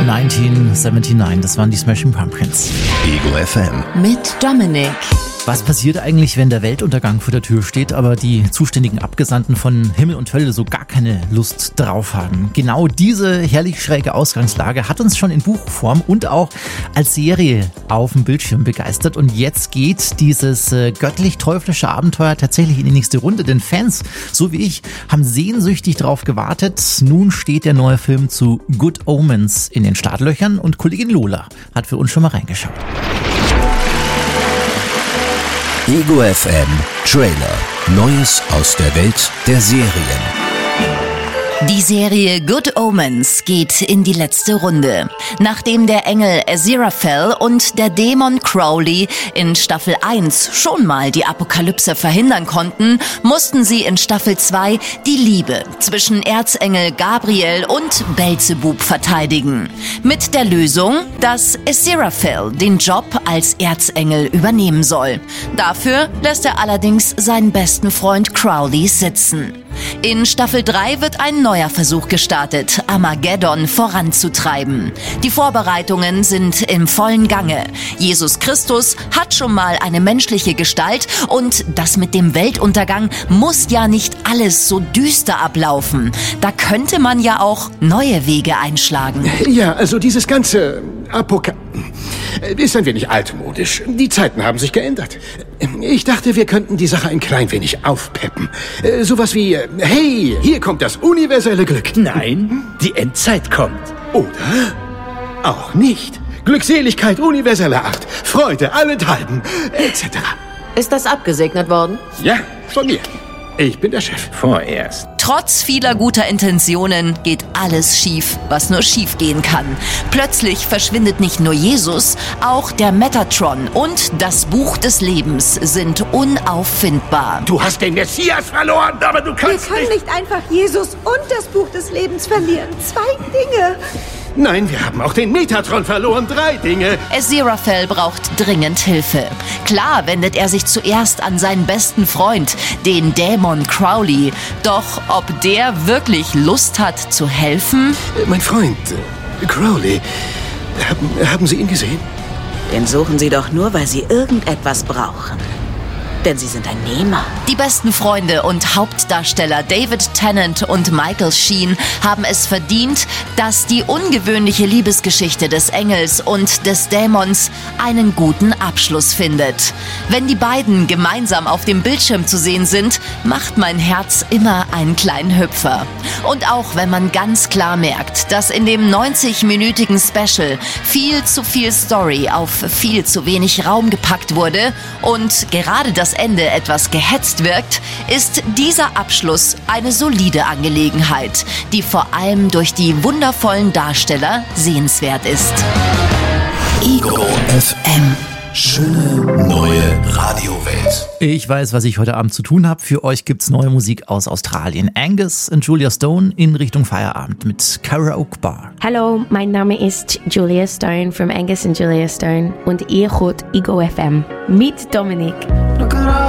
1979, das waren die Smashing Pumpkins. Ego FM. Mit Dominik. Was passiert eigentlich, wenn der Weltuntergang vor der Tür steht, aber die zuständigen Abgesandten von Himmel und Hölle so gar keine Lust drauf haben? Genau diese herrlich schräge Ausgangslage hat uns schon in Buchform und auch als Serie auf dem Bildschirm begeistert. Und jetzt geht dieses göttlich-teuflische Abenteuer tatsächlich in die nächste Runde. Denn Fans, so wie ich, haben sehnsüchtig drauf gewartet. Nun steht der neue Film zu Good Omens in den Startlöchern und Kollegin Lola hat für uns schon mal reingeschaut. Ego FM Trailer. Neues aus der Welt der Serien. Die Serie Good Omens geht in die letzte Runde. Nachdem der Engel Aziraphale und der Dämon Crowley in Staffel 1 schon mal die Apokalypse verhindern konnten, mussten sie in Staffel 2 die Liebe zwischen Erzengel Gabriel und Belzebub verteidigen. Mit der Lösung, dass Aziraphale den Job als Erzengel übernehmen soll. Dafür lässt er allerdings seinen besten Freund Crowley sitzen. In Staffel 3 wird ein neuer Versuch gestartet, Armageddon voranzutreiben. Die Vorbereitungen sind im vollen Gange. Jesus Christus hat schon mal eine menschliche Gestalt und das mit dem Weltuntergang muss ja nicht alles so düster ablaufen. Da könnte man ja auch neue Wege einschlagen. Ja, also dieses ganze ist ein wenig altmodisch. Die Zeiten haben sich geändert. Ich dachte, wir könnten die Sache ein klein wenig aufpeppen. Sowas wie, hey, hier kommt das universelle Glück. Nein, die Endzeit kommt. Oder auch nicht. Glückseligkeit universeller Art, Freude allenthalben, etc. Ist das abgesegnet worden? Ja, von mir. Ich bin der Chef. Vorerst. Trotz vieler guter Intentionen geht alles schief, was nur schief gehen kann. Plötzlich verschwindet nicht nur Jesus, auch der Metatron und das Buch des Lebens sind unauffindbar. Du hast den Messias verloren, aber du kannst Wir können nicht einfach Jesus und das Buch des Lebens verlieren. 2 Dinge. Nein, wir haben auch den Metatron verloren. 3 Dinge. Aziraphale braucht dringend Hilfe. Klar wendet er sich zuerst an seinen besten Freund, den Dämon Crowley. Doch ob der wirklich Lust hat zu helfen? Mein Freund, Crowley, haben Sie ihn gesehen? Den suchen Sie doch nur, weil Sie irgendetwas brauchen. Denn Sie sind ein Nehmer. Die besten Freunde und Hauptdarsteller David Tennant und Michael Sheen haben es verdient, dass die ungewöhnliche Liebesgeschichte des Engels und des Dämons einen guten Abschluss findet. Wenn die beiden gemeinsam auf dem Bildschirm zu sehen sind, macht mein Herz immer einen kleinen Hüpfer. Und auch wenn man ganz klar merkt, dass in dem 90-minütigen Special viel zu viel Story auf viel zu wenig Raum gepackt wurde und gerade das Ende etwas gehetzt wirkt, ist dieser Abschluss eine solide Angelegenheit, die vor allem durch die wundervollen Darsteller sehenswert ist. Ego FM. Schöne neue Radiowelt. Ich weiß, was ich heute Abend zu tun habe. Für euch gibt's neue Musik aus Australien. Angus und Julia Stone in Richtung Feierabend mit Karaoke Bar. Hallo, mein Name ist Julia Stone from Angus and Julia Stone und ihr hört Ego FM mit Dominik.